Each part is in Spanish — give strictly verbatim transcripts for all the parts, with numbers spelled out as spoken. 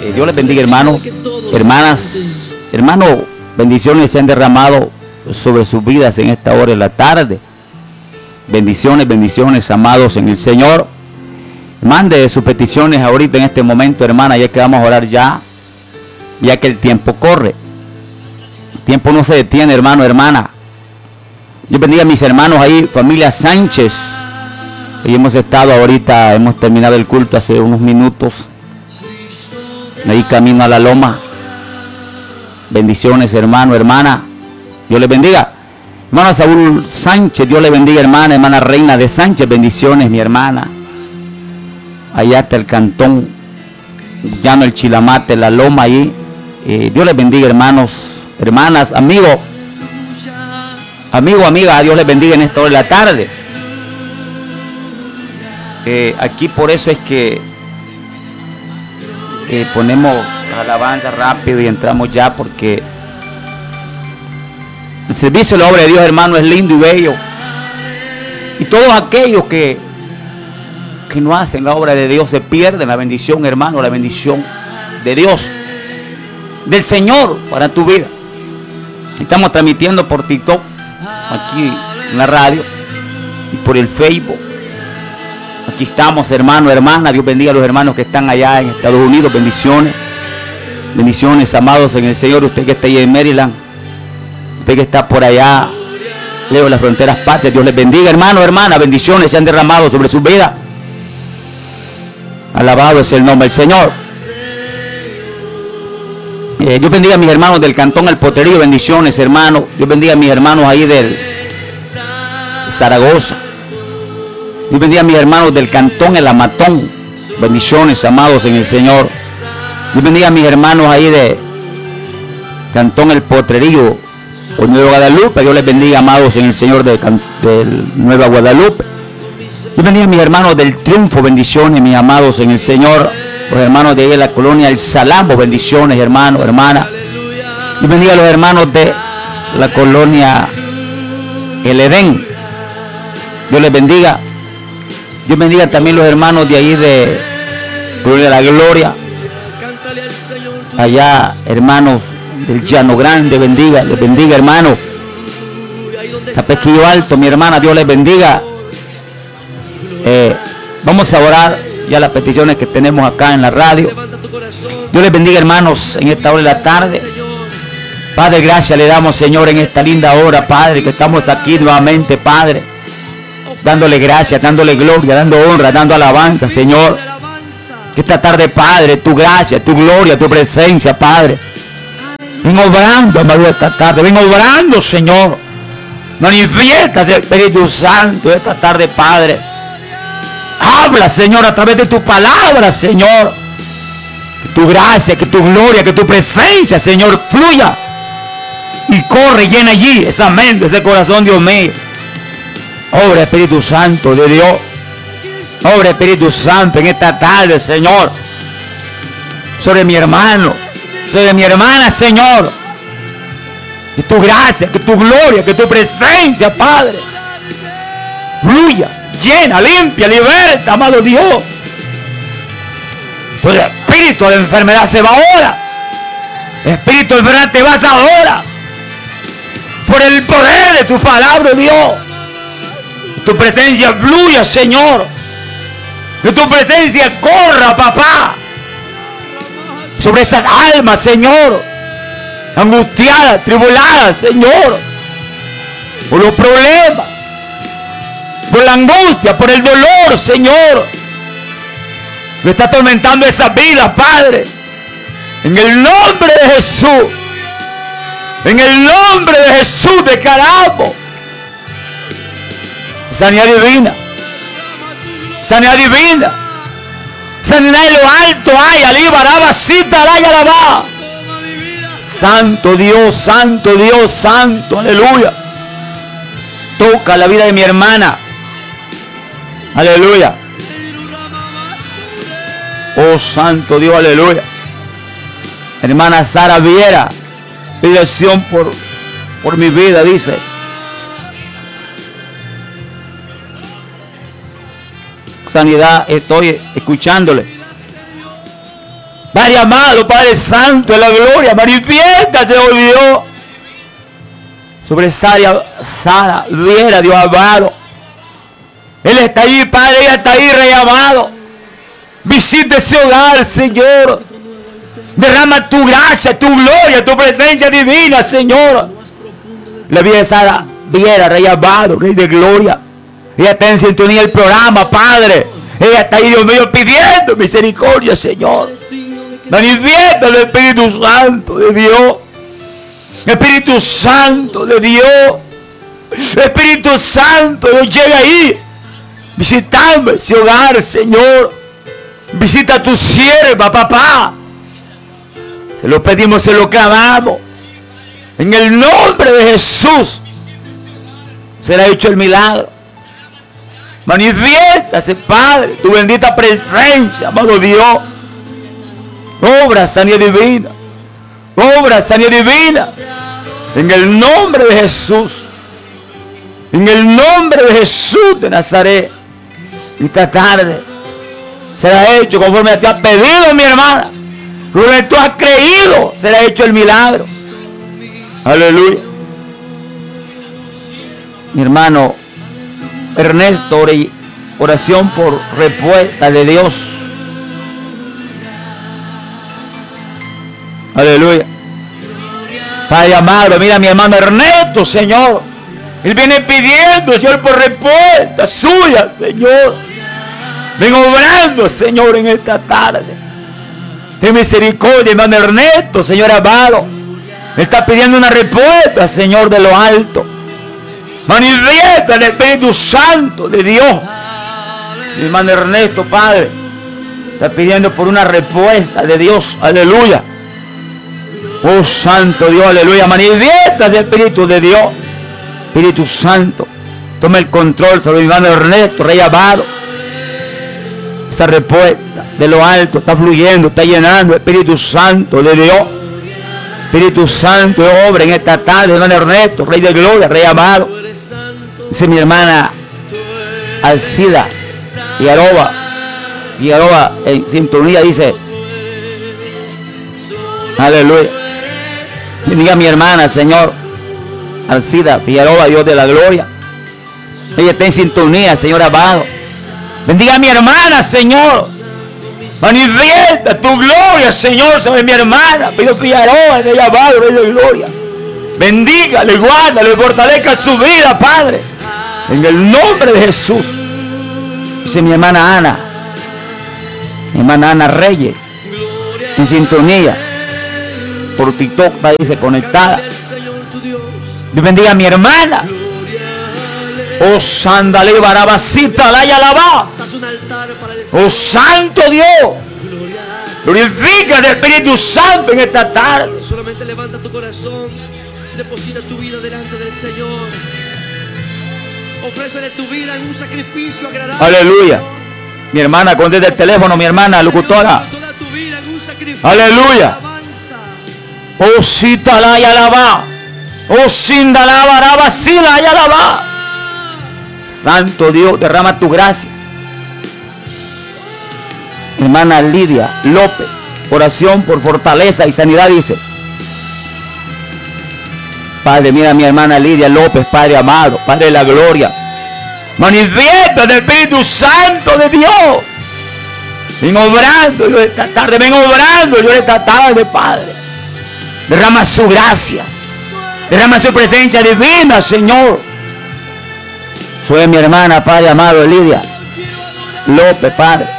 Eh, Dios les bendiga, hermanos, hermanas, hermanos, bendiciones se han derramado sobre sus vidas en esta hora de la tarde. Bendiciones, bendiciones, amados en el Señor. Mande sus peticiones ahorita en este momento, hermana, ya que vamos a orar ya, ya que el tiempo corre. El tiempo no se detiene, hermano, hermana. Dios bendiga a mis hermanos ahí, familia Sánchez. Y hemos estado ahorita, hemos terminado el culto hace unos minutos. Ahí camino a la loma. Bendiciones, hermano, hermana. Dios les bendiga. Hermana Saúl Sánchez, Dios le bendiga, hermana. Hermana Reina de Sánchez, bendiciones, mi hermana. Allá está el cantón, llano el Chilamate, la loma ahí. Eh, Dios les bendiga, hermanos, hermanas, amigos. Amigo, amiga, Dios les bendiga en esta hora de la tarde. Eh, aquí por eso es que eh, ponemos la alabanza rápido y entramos ya, porque el servicio de la obra de Dios, hermano, es lindo y bello. Y todos aquellos que, que no hacen la obra de Dios se pierden la bendición, hermano, la bendición de Dios, del Señor para tu vida. Estamos transmitiendo por TikTok, aquí en la radio, y por el Facebook. Aquí estamos, hermano, hermana. Dios bendiga a los hermanos que están allá en Estados Unidos. Bendiciones. Bendiciones, amados en el Señor. Usted que está ahí en Maryland. Usted que está por allá, lejos de las fronteras patrias. Dios les bendiga, hermano, hermana. Bendiciones se han derramado sobre su vida. Alabado es el nombre del Señor. Eh, Dios bendiga a mis hermanos del cantón El Potrerillo. Bendiciones, hermano. Dios bendiga a mis hermanos ahí del Zaragoza. Dios bendiga a mis hermanos del cantón El Amatón. Bendiciones, amados en el Señor. Dios bendiga a mis hermanos ahí de cantón El Potrerillo o Nueva Guadalupe. Dios les bendiga, amados en el Señor de, de Nueva Guadalupe. Dios bendiga a mis hermanos del Triunfo. Bendiciones, mis amados en el Señor. Los hermanos de ahí de la colonia El Salamo. Bendiciones, hermanos, hermana. Dios bendiga a los hermanos de la colonia El Edén. Dios les bendiga. Dios bendiga también los hermanos de ahí de Colonia La Gloria. Allá, hermanos del Llano Grande, bendiga, les bendiga, hermano. Tapequillo Alto, mi hermana, Dios les bendiga. Eh, vamos a orar ya las peticiones que tenemos acá en la radio. Dios les bendiga, hermanos, en esta hora de la tarde. Padre, gracias le damos, Señor, en esta linda hora, Padre, que estamos aquí nuevamente, Padre, dándole gracias, dándole gloria, dando honra, dando alabanza, Señor. Que esta tarde, Padre, tu gracia, tu gloria, tu presencia, Padre, ven obrando, amado, esta tarde, ven obrando, Señor. Manifiestas, Espíritu Santo, esta tarde, Padre. Habla, Señor, a través de tu palabra, Señor. Que tu gracia, que tu gloria, que tu presencia, Señor, fluya y corre, llena allí esa mente, ese corazón, Dios mío. Obra, Espíritu Santo de Dios. Obra, Espíritu Santo, en esta tarde, Señor, sobre mi hermano, sobre mi hermana, Señor. Que tu gracia, que tu gloria, que tu presencia, Padre, fluya, llena, limpia, liberta, amado Dios. Todo espíritu de enfermedad se va ahora. Espíritu de enfermedad te vas ahora. Por el poder de tu palabra, Dios. Tu presencia fluya, Señor. Que tu presencia corra, papá, sobre esas almas, Señor, angustiadas, tribuladas, Señor, por los problemas, por la angustia, por el dolor, Señor, que está atormentando esas vidas, Padre. En el nombre de Jesús, en el nombre de Jesús declaramos sanidad divina, sanidad divina, sanidad en lo alto, ay, alí, baraba, cita, ay, alabá. Santo Dios, santo Dios, santo, aleluya. Toca la vida de mi hermana, aleluya. Oh, santo Dios, aleluya. Hermana Sara Viera, pide acción por, por mi vida, dice. Sanidad, estoy escuchándole. Padre amado, Padre santo de la gloria, manifiéstate, oh Dios. Sobre Sara, Sara, Viera, Dios amado. Él está ahí, Padre, ella está ahí, Rey amado. Visita ese hogar, Señor. Derrama tu gracia, tu gloria, tu presencia divina, Señor. La vida de Sara Viera, Rey amado, Rey de gloria. Ella está en sintonía del programa, Padre. Ella está ahí, Dios mío, pidiendo misericordia, Señor. Manifiesta el Espíritu Santo de Dios. Espíritu Santo de Dios. Espíritu Santo, Dios, llega ahí. Visitando ese hogar, Señor. Visita a tu sierva, papá. Se lo pedimos, se lo clamamos. En el nombre de Jesús será hecho el milagro. Manifiéstase, Padre, tu bendita presencia, amado Dios. Obra sanidad divina. Obra sanidad divina. En el nombre de Jesús. En el nombre de Jesús de Nazaret. Esta tarde será hecho conforme te has pedido, mi hermana. Conforme tú has creído, será hecho el milagro. Aleluya. Mi hermano Ernesto, oración por respuesta de Dios. Aleluya. Padre amado, mira a mi hermano Ernesto, Señor. Él viene pidiendo, Señor, por respuesta suya, Señor. Ven obrando, Señor, en esta tarde. Ten misericordia, hermano Ernesto, Señor amado. Él está pidiendo una respuesta, Señor, de lo alto. Manifiesta el Espíritu Santo de Dios. Mi hermano Ernesto, Padre, está pidiendo por una respuesta de Dios. Aleluya. Oh Santo Dios, aleluya. Manifiesta el Espíritu de Dios. Espíritu Santo, toma el control sobre mi hermano Ernesto, Rey amado. Esta respuesta de lo alto está fluyendo, está llenando. Espíritu Santo de Dios. Espíritu Santo, obra en esta tarde, hermano Ernesto, Rey de gloria, Rey amado. Dice mi hermana Alcida y Aroba, y Aroba en sintonía, dice, aleluya. Bendiga a mi hermana, Señor Alcida Figueroa, Dios de la gloria. Ella está en sintonía, Señor amado. Bendiga a mi hermana, Señor. Manifiesta tu gloria, Señor, sobre mi hermana. Pido Figueroa, de amado, Rey de gloria. Bendígale, guárdale, fortalezca su vida, Padre. En el nombre de Jesús. Dice mi hermana Ana. Mi hermana Ana Reyes. En sintonía. Por TikTok, dice, conectada. Dios bendiga a mi hermana. Oh, Sandale Barabasita, la y alabá. Oh, Santo Dios. Glorifica al Espíritu Santo en esta tarde. Solamente levanta tu corazón. Deposita tu vida delante del Señor. Ofrécele tu vida en un sacrificio agradable. Aleluya. Mi hermana, contesta el teléfono, mi hermana locutora. Toda tu vida en un sacrificio. Aleluya. Oh, Sita, la y alabá. Oh, Sindala Barabasila y alabá. Santo Dios, derrama tu gracia. Hermana Lidia López, oración por fortaleza y sanidad, dice. Padre, mira a mi hermana Lidia López, Padre amado, Padre de la gloria. Manifiesta el Espíritu Santo de Dios. Ven obrando yo esta tarde, ven obrando yo esta tarde, Padre. Derrama su gracia. Derrama su presencia divina, Señor. Soy mi hermana, Padre amado, Lidia López, Padre.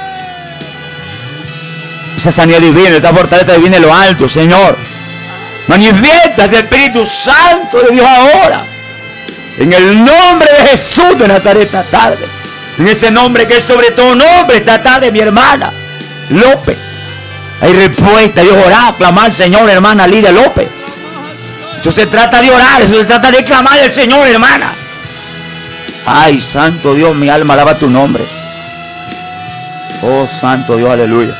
Esa sanidad divina, esa fortaleza divina de lo alto, Señor. Manifiesta ese Espíritu Santo de Dios ahora. En el nombre de Jesús de Nazaret esta tarde. En ese nombre que es sobre todo nombre esta tarde, mi hermana López. Hay respuesta, Dios orar, clamar al Señor, hermana Lidia López. Esto se trata de orar, eso se trata de clamar al Señor, hermana. Ay, Santo Dios, mi alma alaba tu nombre. Oh, Santo Dios, aleluya.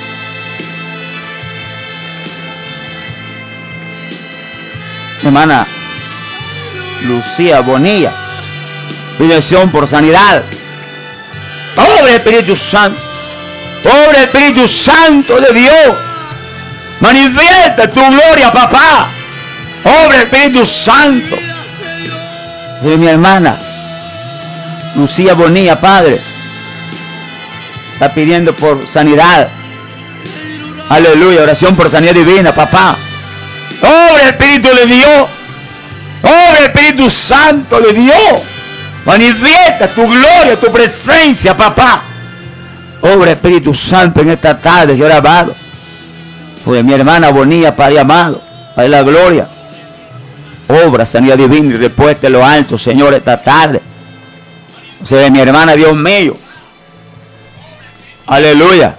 Hermana Lucía Bonilla, dirección por sanidad. Pobre Espíritu Santo. Obra Espíritu Santo de Dios. Manifiesta tu gloria, papá. Obra Espíritu Santo. De mi hermana Lucía Bonilla, Padre, está pidiendo por sanidad. Aleluya, oración por sanidad divina, papá. Obra Espíritu de Dios. Obra Espíritu Santo de Dios. Manifiesta tu gloria, tu presencia, papá. Obra Espíritu Santo en esta tarde, Señor amado. Pues mi hermana Bonilla, Padre amado, Padre la gloria. Obra, sanidad divina y respuesta en lo alto, Señor, esta tarde. O sea, mi hermana, Dios mío. Aleluya.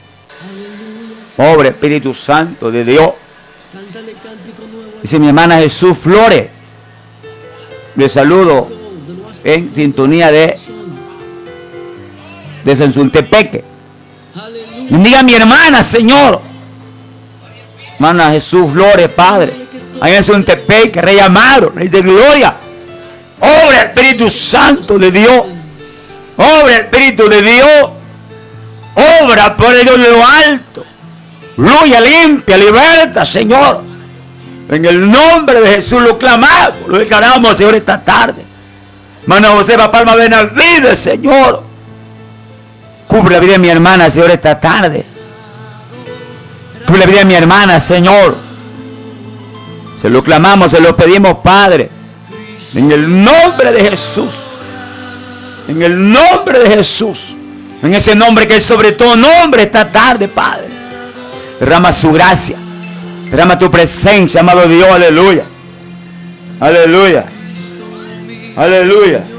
Obra Espíritu Santo de Dios. Dice mi hermana Jesús Flores. Le saludo en sintonía de de Sensuntepeque. Bendiga a mi hermana, Señor. Hermana Jesús Flores, Padre. Ahí en Sensuntepeque, Rey amado, Rey de gloria. Obra Espíritu Santo de Dios. Obra Espíritu de Dios. Obra por el Dios de lo alto. Fluya, limpia, liberta, Señor. En el nombre de Jesús lo clamamos, lo declaramos, Señor, esta tarde. Hermano Josefa Palma Benavides, Señor. Cubre la vida de mi hermana, Señor, esta tarde. Cubre la vida de mi hermana, Señor. Se lo clamamos, se lo pedimos, Padre. En el nombre de Jesús. En el nombre de Jesús. En ese nombre que es sobre todo nombre esta tarde, Padre. Derrama su gracia. Derrama tu presencia, amado Dios. Aleluya. Aleluya. Aleluya.